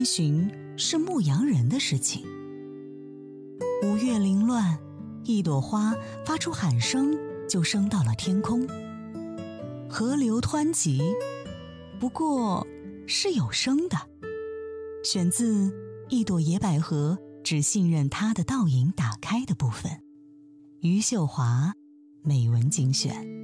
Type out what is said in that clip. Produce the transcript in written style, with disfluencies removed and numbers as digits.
寻是牧羊人的事情。五月凌乱，一朵花发出喊声就升到了天空。河流湍急，不过是有声的。选自一朵野百合只信任它的倒影打开的部分，余秀华美文精选。